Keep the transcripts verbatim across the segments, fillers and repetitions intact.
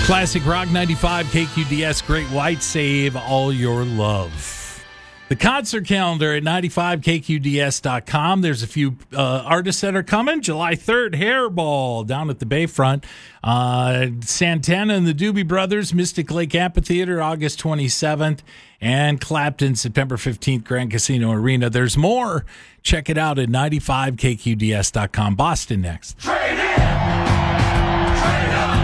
Classic Rock ninety-five, K Q D S, Great White, Save All Your Love. The concert calendar at ninety-five K Q D S dot com. There's a few uh, artists that are coming. July third, Hairball down at the Bayfront. Uh, Santana and the Doobie Brothers, Mystic Lake Amphitheater, August twenty-seventh. And Clapton, September fifteenth, Grand Casino Arena. There's more. Check it out at ninety-five K Q D S dot com. Boston next. Trade in! Trade up!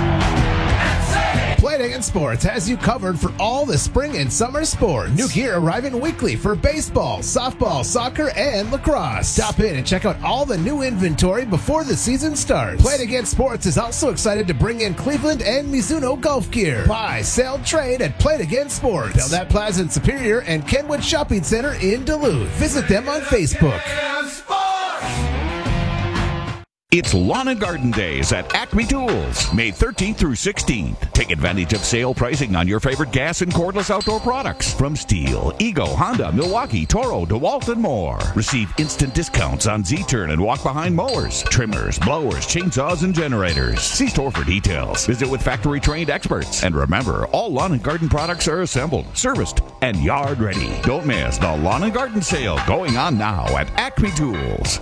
Play It Again Sports has you covered for all the spring and summer sports. New gear arriving weekly for baseball, softball, soccer, and lacrosse. Stop in and check out all the new inventory before the season starts. Play It Again Sports is also excited to bring in Cleveland and Mizuno golf gear. Buy, sell, trade at Play It Again Sports. Belknap Plaza in Superior and Kenwood Shopping Center in Duluth. Visit them on Facebook. It's Lawn and Garden Days at Acme Tools, May thirteenth through sixteenth. Take advantage of sale pricing on your favorite gas and cordless outdoor products from Stihl, Ego, Honda, Milwaukee, Toro, DeWalt, and more. Receive instant discounts on Z-Turn and walk-behind mowers, trimmers, blowers, chainsaws, and generators. See store for details. Visit with factory-trained experts. And remember, all lawn and garden products are assembled, serviced, and yard-ready. Don't miss the Lawn and Garden Sale going on now at Acme Tools.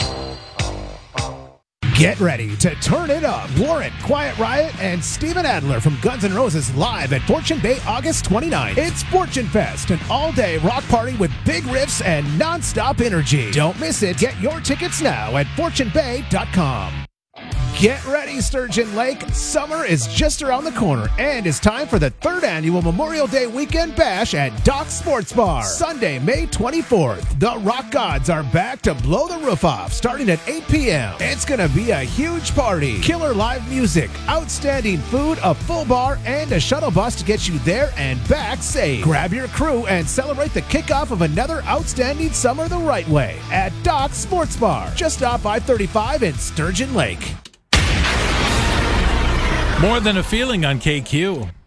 Get ready to turn it up. Warrant, Quiet Riot, and Steven Adler from Guns N' Roses live at Fortune Bay August twenty-ninth. It's Fortune Fest, an all-day rock party with big riffs and non-stop energy. Don't miss it. Get your tickets now at fortune bay dot com. Get ready, Sturgeon Lake. Summer is just around the corner, and it's time for the third annual Memorial Day Weekend Bash at Dock Sports Bar. Sunday, May twenty-fourth. The Rock Gods are back to blow the roof off, starting at eight p.m. It's going to be a huge party. Killer live music, outstanding food, a full bar, and a shuttle bus to get you there and back safe. Grab your crew and celebrate the kickoff of another outstanding summer the right way at Dock Sports Bar, just off I thirty-five in Sturgeon Lake. More Than a Feeling on K Q.